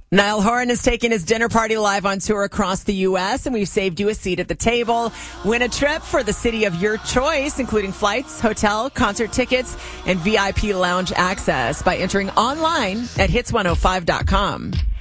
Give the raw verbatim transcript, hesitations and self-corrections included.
Niall Horan is taking his dinner party live on tour across the U S, and we've saved you a seat at the table. Win a trip for the city of your choice, including flights, hotel, concert tickets, and V I P lounge access by entering online at hits one oh five dot com.